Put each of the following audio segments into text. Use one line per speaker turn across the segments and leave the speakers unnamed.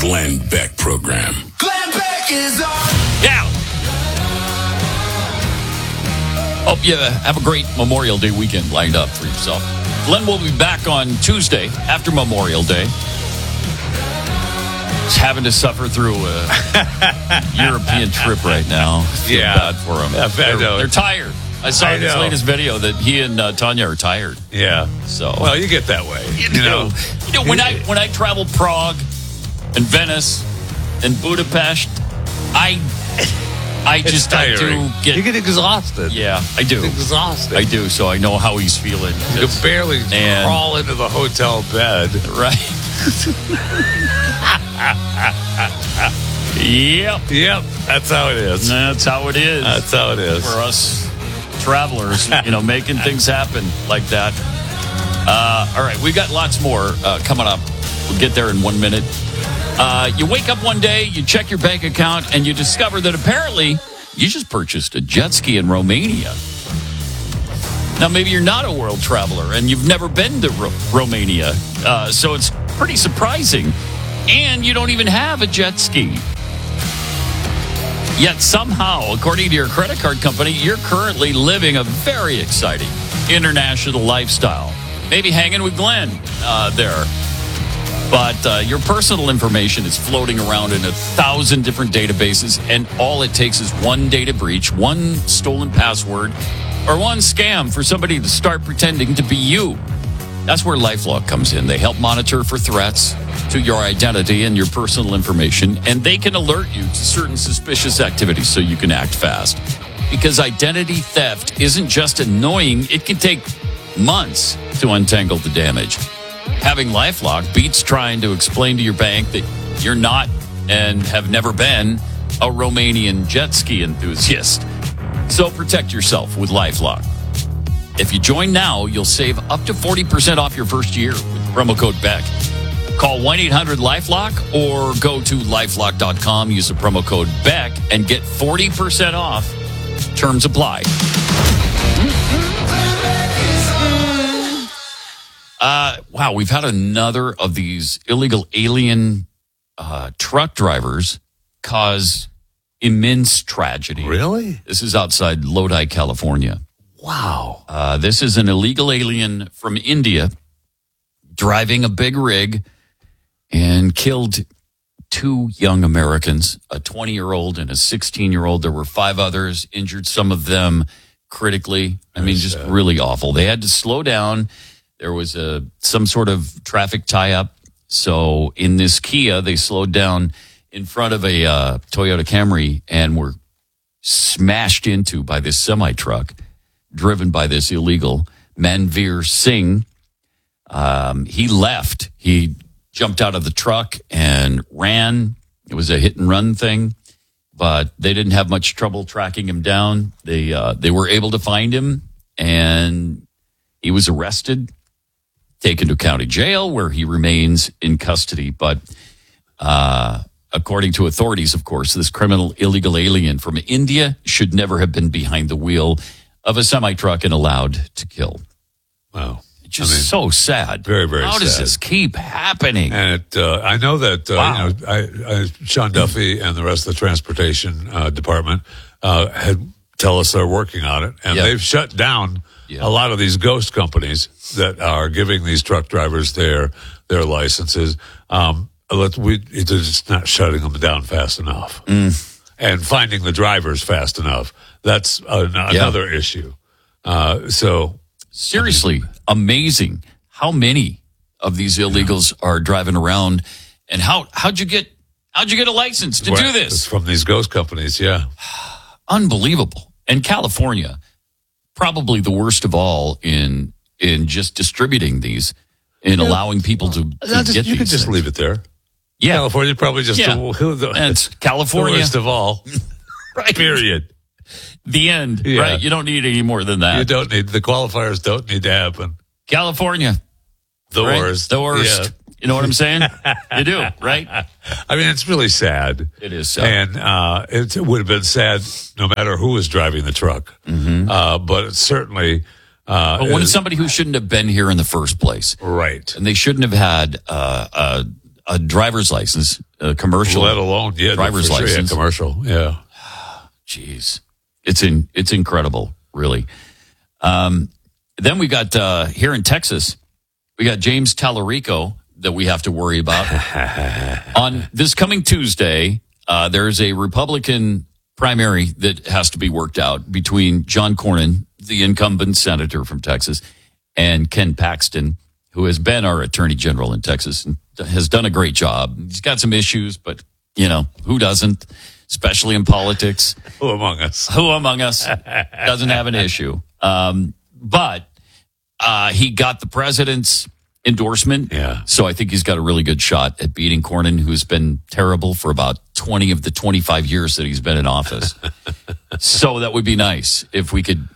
Glenn Beck program.
Glenn Beck is on.
Yeah. Hope you have a great Memorial Day weekend lined up for yourself. Glenn will be back on Tuesday after Memorial Day. He's having to suffer through a European trip right now. Feel bad for him.
Yeah,
They're tired. I saw in his latest video that he and Tanya are tired.
Yeah.
So
well, you get that way. You know
when I travel Prague and Venice and Budapest, I just have to
you get exhausted.
Yeah, I do.
It's exhausting.
I do. So I know how he's feeling.
You can barely crawl into the hotel bed.
Right. Yep.
That's how it is.
That's how it is.
That's how it is.
For us travelers, making things happen like that. All right, we got lots more coming up. We'll get there in 1 minute. You wake up one day, you check your bank account, and you discover that apparently you just purchased a jet ski in Romania. Now, maybe you're not a world traveler and you've never been to Romania, so it's pretty surprising. And you don't even have a jet ski. Yet somehow, according to your credit card company, you're currently living a very exciting international lifestyle. Maybe hanging with Glenn there. But your personal information is floating around in 1,000 different databases, and all it takes is one data breach, one stolen password, or one scam for somebody to start pretending to be you. That's where LifeLock comes in. They help monitor for threats to your identity and your personal information, and they can alert you to certain suspicious activities so you can act fast. Because identity theft isn't just annoying, it can take months to untangle the damage. Having LifeLock beats trying to explain to your bank that you're not and have never been a Romanian jet ski enthusiast. So protect yourself with LifeLock. If you join now, you'll save up to 40% off your first year with promo code BECK. Call 1-800-LifeLock or go to LifeLock.com, use the promo code BECK, and get 40% off. Terms apply. Wow, we've had another of these illegal alien truck drivers cause immense tragedy.
Really?
This is outside Lodi, California.
Wow.
This is an illegal alien from India driving a big rig and killed two young Americans, a 20-year-old and a 16-year-old. There were 5 others, injured some of them critically. I mean, just really awful. They had to slow down. There was some sort of traffic tie-up. So in this Kia, they slowed down in front of a Toyota Camry and were smashed into by this semi-truck driven by this illegal Manveer Singh. He left. He jumped out of the truck and ran. It was a hit-and-run thing, but they didn't have much trouble tracking him down. They were able to find him, and he was arrested, taken to county jail, where he remains in custody. But according to authorities, of course, this criminal illegal alien from India should never have been behind the wheel of a semi-truck and allowed to kill.
Wow.
It's just so sad.
Very, very sad.
How does this keep happening?
And I know that Sean Duffy and the rest of the transportation department had tell us they're working on it, and they've shut down a lot of these ghost companies that are giving these truck drivers their licenses. They're just not shutting them down fast enough. And finding the drivers fast enough. That's another issue.
Seriously, amazing how many of these illegals are driving around, and how'd you get a license to do this?
It's from these ghost companies,
Unbelievable. And California, probably the worst of all in just distributing these and allowing people to get these.
You could just leave it there.
Yeah.
California probably just
it's California.
The worst of all.
Right.
Period.
The end. Yeah. Right. You don't need any more than that.
You don't need the qualifiers don't need to happen.
California.
The worst.
The worst. Yeah. You know what I'm saying? You do, right?
I mean, it's really sad.
It is sad.
And it would have been sad no matter who was driving the truck. Mm-hmm. But it's certainly...
but when it's somebody who shouldn't have been here in the first place.
Right.
And they shouldn't have had a driver's license, a commercial,
let alone
driver's license,
commercial. Yeah,
jeez, it's incredible, really. Then we got here in Texas, we got James Tallarico that we have to worry about. On this coming Tuesday, there's a Republican primary that has to be worked out between John Cornyn, the incumbent senator from Texas, and Ken Paxton, who has been our attorney general in Texas and has done a great job. He's got some issues, but, who doesn't, especially in politics?
Who among us?
Who among us doesn't have an issue? But he got the president's endorsement.
Yeah.
So I think he's got a really good shot at beating Cornyn, who's been terrible for about 20 of the 25 years that he's been in office. So that would be nice if we could,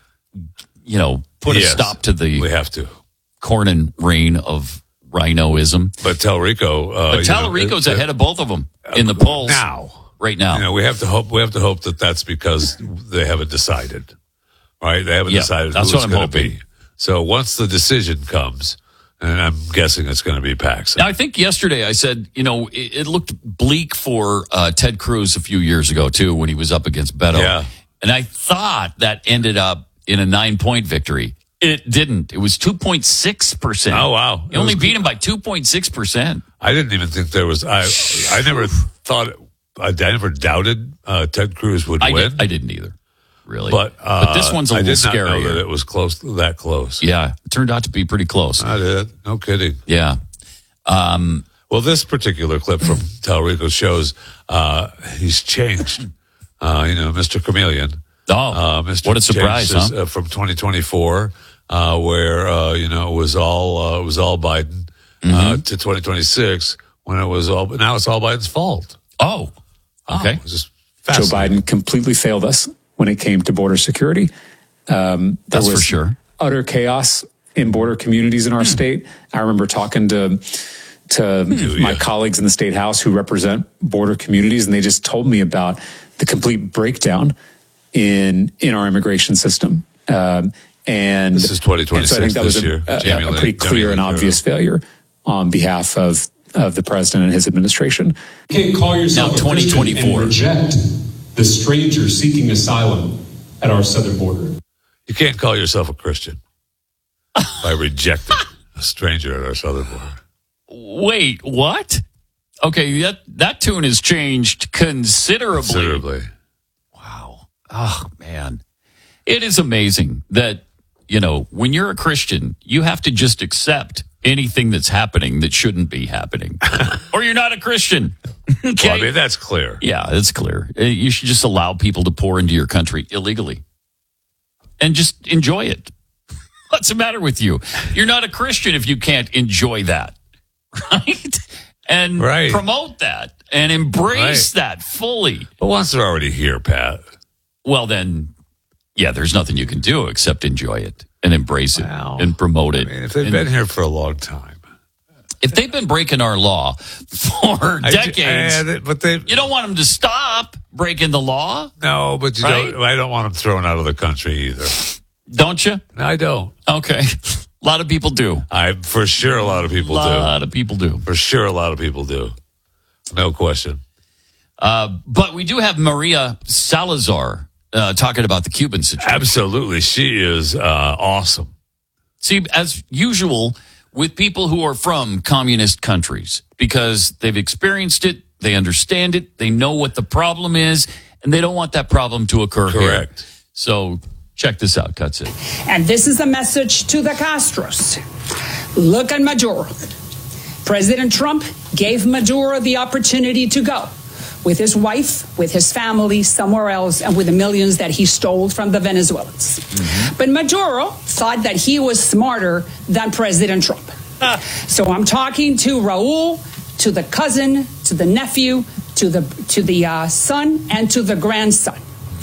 put a stop to the
we have to.
Cornyn reign of rhinoism.
But
Tallarico's ahead of both of them in the polls right now.
We have to hope that that's because they haven't decided. Right? They haven't decided who it's going to be. So once the decision comes, and I'm guessing it's going to be Paxton.
Now, I think yesterday I said, it looked bleak for Ted Cruz a few years ago, too, when he was up against Beto.
Yeah.
And I thought that ended up in a 9-point victory. It didn't. It was 2.6%.
Oh, wow.
He only beat him by 2.6%.
I didn't even think there was... I never thought... I never doubted Ted Cruz would win.
I didn't either. Really,
but
this one's a little scarier.
I did not know that it was that close.
Yeah, it turned out to be pretty close.
I did. No kidding.
Yeah.
Well, this particular clip from Tallarico shows he's changed. Mr. Chameleon.
Oh, what a surprise, huh?
From 2024, where it was all Biden, to 2026 when now it's all Biden's fault.
Oh, okay.
It was just
Joe Biden completely failed us when it came to border security.
That's for sure.
Utter chaos in border communities in our state. I remember talking to my colleagues in the state house who represent border communities, and they just told me about the complete breakdown in our immigration system. And
this is 2026.
So I think that was a pretty clear and obvious failure on behalf of the president and his administration.
You can't call yourself
now,
a Christian and reject the stranger seeking asylum at our southern border.
You can't call yourself a Christian by rejecting a stranger at our southern border.
Wait, what? Okay, that tune has changed considerably. Wow. Oh, man. It is amazing that, when you're a Christian, you have to just accept anything that's happening that shouldn't be happening. Or you're not a Christian. Okay?
Well, I mean, that's clear.
Yeah, it's clear. You should just allow people to pour into your country illegally. And just enjoy it. What's the matter with you? You're not a Christian if you can't enjoy that. Right? And promote that and embrace that fully.
But once they're already here, Pat.
Well, then, there's nothing you can do except enjoy it and embrace it and promote it.
I mean, if they've been here for a long time.
If they've been breaking our law for decades, you don't want them to stop breaking the law.
No, but I don't want them thrown out of the country either.
Don't you?
No, I don't.
Okay. A lot of people do.
For sure a lot of people do.
A lot of people do.
For sure a lot of people do. No question.
But we do have Maria Salazar talking about the Cuban situation.
Absolutely. She is awesome.
See, as usual, with people who are from communist countries, because they've experienced it, they understand it, they know what the problem is, and they don't want that problem to occur here.
Correct.
So check this out, Cuts It.
And this is a message to the Castros. Look at Maduro. President Trump gave Maduro the opportunity to go with his wife, with his family, somewhere else, and with the millions that he stole from the Venezuelans. Mm-hmm. But Maduro thought that he was smarter than President Trump. So I'm talking to Raul, to the cousin, to the nephew, to the son, and to the grandson.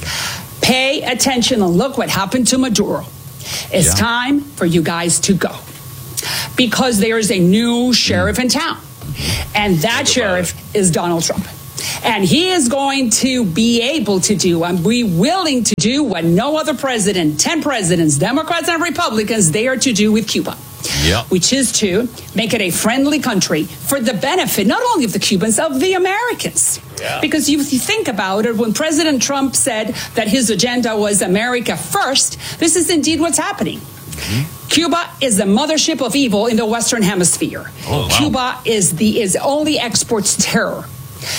Pay attention and look what happened to Maduro. It's time for you guys to go. Because there is a new sheriff in town. And that sheriff is Donald Trump. And he is going to be able to do and be willing to do what no other president, 10 presidents, Democrats and Republicans, dare to do with Cuba. which is to make it a friendly country for the benefit not only of the Cubans, of the Americans. Yeah. Because if you think about it, when President Trump said that his agenda was America first, this is indeed what's happening. Mm-hmm. Cuba is the mothership of evil in the Western Hemisphere. Oh, wow. Cuba is only exports terror.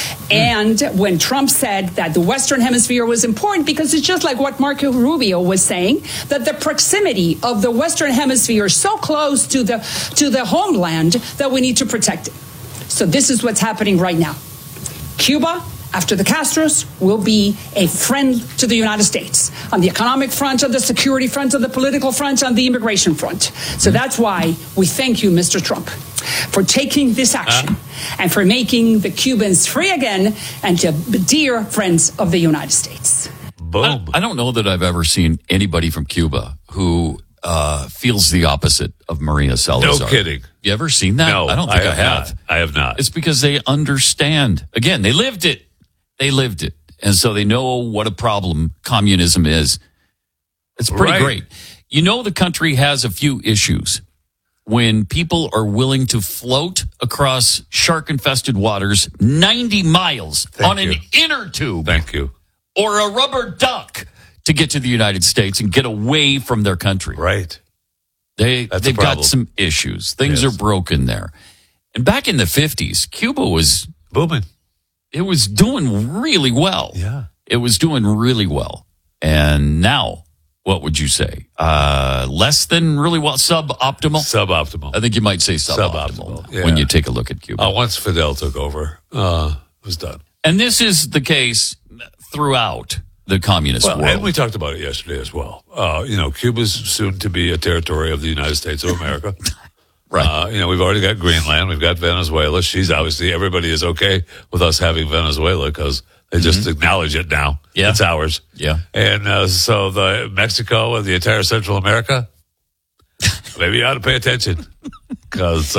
And when Trump said that the Western Hemisphere was important, because it's just like what Marco Rubio was saying, that the proximity of the Western Hemisphere is so close to the homeland that we need to protect it. So this is what's happening right now. Cuba, after the Castros, will be a friend to the United States on the economic front, on the security front, on the political front, on the immigration front. So that's why we thank you, Mr. Trump, for taking this action and for making the Cubans free again and to dear friends of the United States.
Boom. I don't know that I've ever seen anybody from Cuba who feels the opposite of Maria Salazar.
No kidding.
You ever seen that?
No,
I don't think I have.
Not. I have not.
It's because they understand. Again, they lived it. They lived it. And so they know what a problem communism is. It's pretty great. You know, the country has a few issues. When people are willing to float across shark-infested waters 90 miles on an inner tube.
Thank you.
Or a rubber duck to get to the United States and get away from their country.
Right.
They've got some issues. Things are broken there. And back in the 50s, Cuba was
booming.
It was doing really well.
Yeah.
It was doing really well. And now, what would you say? Less than really well? Suboptimal?
Suboptimal.
I think you might say suboptimal when you take a look at Cuba.
Once Fidel took over, it was done.
And this is the case throughout the communist world.
And we talked about it yesterday as well. Cuba's soon to be a territory of the United States of America.
Right.
We've already got Greenland. We've got Venezuela. Everybody is okay with us having Venezuela because they just acknowledge it now.
Yeah.
It's ours.
Yeah.
And so the Mexico and the entire Central America, maybe you ought to pay attention because,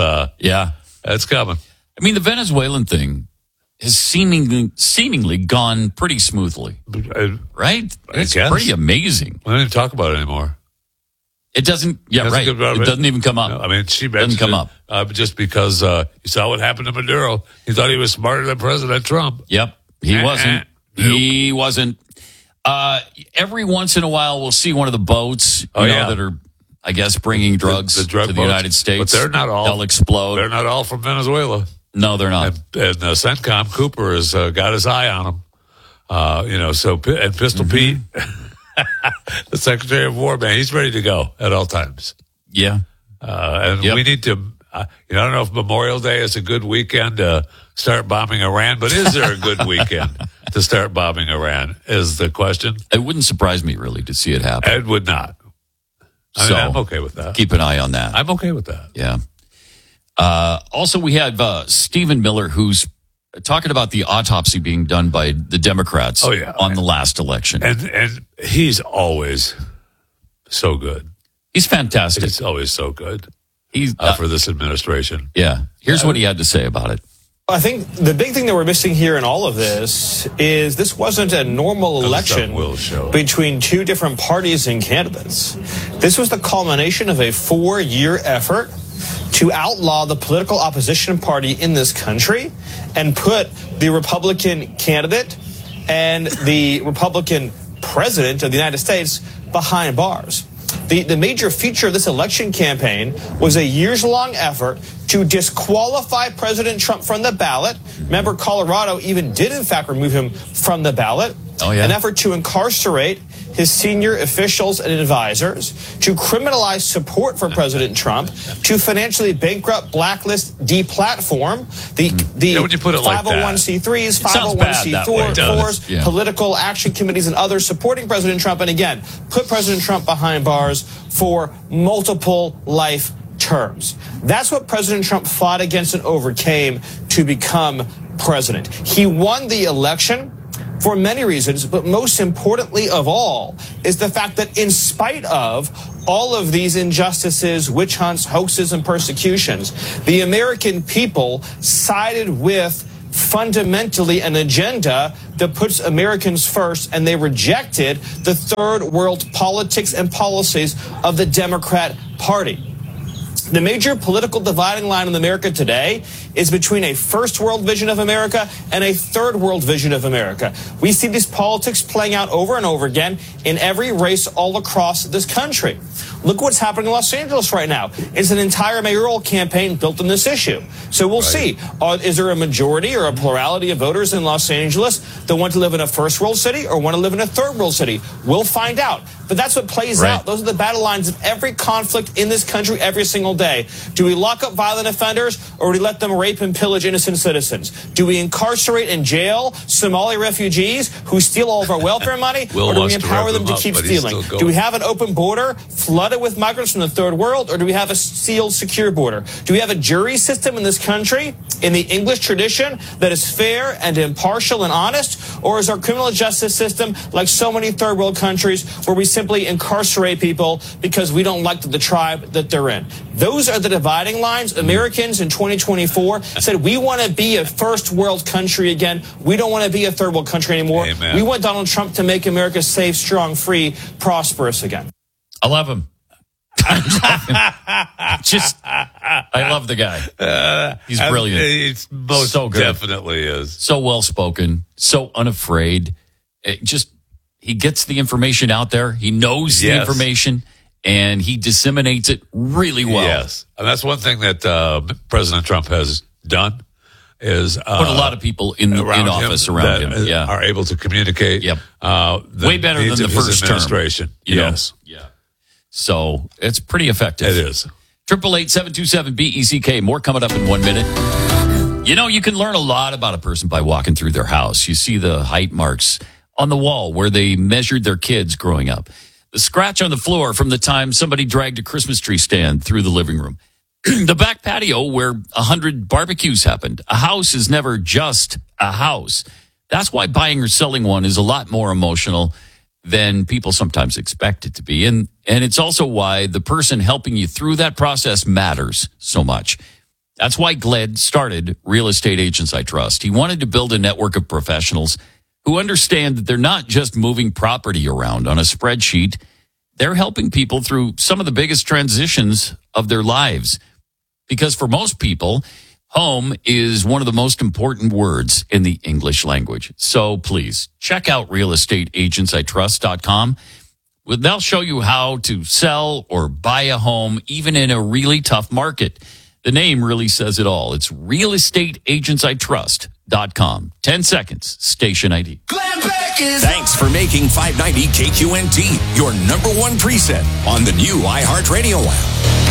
that's coming.
I mean, the Venezuelan thing has seemingly gone pretty smoothly. Right? It's pretty amazing.
We don't even talk about it anymore.
It doesn't. Yeah, right. It doesn't even come up.
No, I mean, she doesn't come up just because you saw what happened to Maduro. He thought he was smarter than President Trump.
Yep, he wasn't. He wasn't. Every once in a while, we'll see one of the boats that are, I guess, bringing drugs
the drug
to the
boats.
United States.
But they're not all.
They'll explode.
They're not all from Venezuela.
No, they're not.
And CENTCOM Cooper has got his eye on them. And Pistol Pete. The Secretary of War, man, he's ready to go at all times.
Yeah.
We need to, I don't know if Memorial Day is a good weekend to start bombing Iran, but is there a good weekend to start bombing Iran is the question.
It wouldn't surprise me really to see it happen.
It would not. I'm okay with that.
Keep an eye on that.
I'm okay with that.
Yeah. Also, we have Stephen Miller, who's talking about the autopsy being done by the Democrats on the last election.
And he's always so good.
He's fantastic.
He's always so good
He's
for this administration.
Yeah. Here's what he had to say about it.
I think the big thing that we're missing here in all of this is this wasn't a normal election between two different parties and candidates. This was the culmination of a 4-year effort to outlaw the political opposition party in this country and put the Republican candidate and the Republican president of the United States behind bars. The major feature of this election campaign was a years-long effort to disqualify President Trump from the ballot. Remember, Colorado even did, in fact, remove him from the ballot.
Oh, yeah.
An effort to incarcerate his senior officials and advisors, to criminalize support for President Trump, to financially bankrupt, blacklist, deplatform the 501c3s, 501c4s, political action committees, and others supporting President Trump, and again, put President Trump behind bars for multiple life terms. That's what President Trump fought against and overcame to become president. He won the election for many reasons, but most importantly of all is the fact that in spite of all of these injustices, witch hunts, hoaxes, and persecutions, the American people sided with fundamentally an agenda that puts Americans first, and they rejected the third world politics and policies of the Democrat Party. The major political dividing line in America today is between a first world vision of America and a third world vision of America. We see these politics playing out over and over again in every race all across this country. Look what's happening in Los Angeles right now. It's an entire mayoral campaign built on this issue. So we'll see. Is there a majority or a plurality of voters in Los Angeles that want to live in a first world city or want to live in a third world city? We'll find out. But that's what plays out. Those are the battle lines of every conflict in this country every single day. Do we lock up violent offenders or do we let them rape and pillage innocent citizens? Do we incarcerate and jail Somali refugees who steal all of our welfare money? Or do we empower them to keep stealing? Do we have an open border flooded with migrants from the third world, or do we have a sealed, secure border? Do we have a jury system in this country in the English tradition that is fair and impartial and honest? Or is our criminal justice system like so many third world countries where we simply incarcerate people because we don't like the tribe that they're in? Those are the dividing lines. Americans in 2024 said we want to be a first world country again. We don't want to be a third world country anymore.
Amen.
We want Donald Trump to make America safe, strong, free, prosperous again.
I love him. I love the guy. He's brilliant.
It's most
so good.
Definitely is.
So well spoken, so unafraid. He gets the information out there. He knows the information, and he disseminates it really well.
Yes, and that's one thing that President Trump has done is
put a lot of people in office around him. Yeah,
are able to communicate.
Yep, way better than the first
administration.
Yes, yeah. So it's pretty effective.
It is.
888-727-BECK. More coming up in 1 minute. You know, you can learn a lot about a person by walking through their house. You see the height marks on the wall where they measured their kids growing up. The scratch on the floor from the time somebody dragged a Christmas tree stand through the living room. The back patio where 100 barbecues happened. A house is never just a house. That's why buying or selling one is a lot more emotional than people sometimes expect it to be. And it's also why the person helping you through that process matters so much. That's why Gled started Real Estate Agents I Trust. He wanted to build a network of professionals who understand that they're not just moving property around on a spreadsheet. They're helping people through some of the biggest transitions of their lives. Because for most people, home is one of the most important words in the English language. So please check out realestateagentsitrust.com. They'll show you how to sell or buy a home, even in a really tough market. The name really says it all. It's realestateagentsitrust.com. 10 seconds, station ID.
Thanks for making 590 KQNT your number one preset on the new iHeartRadio app.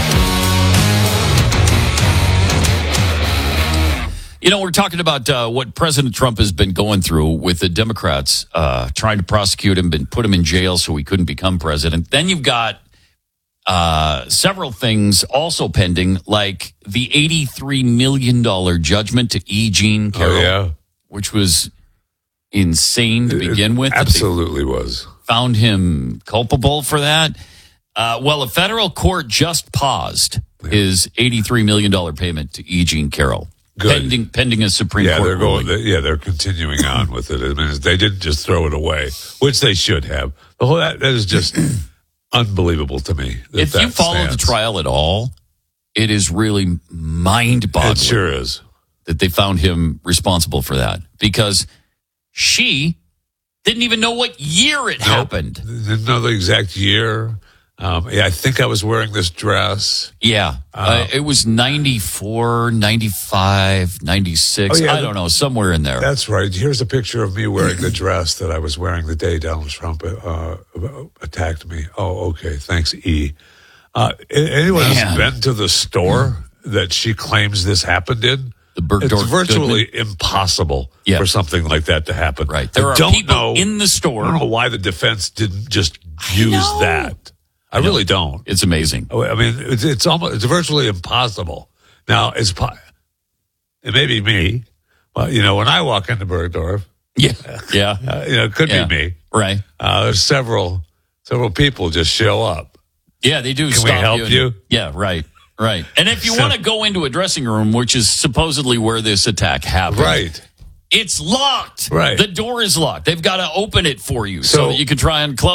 You know, we're talking about what President Trump has been going through with the Democrats trying to prosecute him and put him in jail so he couldn't become president. Then you've got several things also pending, like the $83 million judgment to E. Jean Carroll, which was insane to begin with.
Absolutely was.
Found him culpable for that. Well, a federal court just paused his $83 million payment to E. Jean Carroll. Pending a Supreme Court ruling.
They're continuing on with it. I mean, they didn't just throw it away, which they should have. The whole that is just unbelievable to me.
If you follow the trial at all, it is really mind-boggling.
It sure is.
That they found him responsible for that, because she didn't even know what year it happened.
Didn't know the exact year. I think I was wearing this dress.
Yeah. It was 94, 95, 96. I don't know, somewhere in there.
That's right. Here's a picture of me wearing the dress that I was wearing the day Donald Trump attacked me. Oh, okay. Thanks, E. Anyone who's been to the store that she claims this happened in? It's virtually impossible for something like that to happen.
Right. There are people in the store.
I don't know why the defense didn't just use that. I really don't.
It's amazing.
I mean, it's virtually impossible. Now, it may be me, but when I walk into Bergdorf, it could be me,
right?
There's several people just show up.
Yeah, they do.
Can we help you?
Yeah, right. And if you want to go into a dressing room, which is supposedly where this attack happened,
right?
It's locked.
Right.
The door is locked. They've got to open it for you so that you can try and close.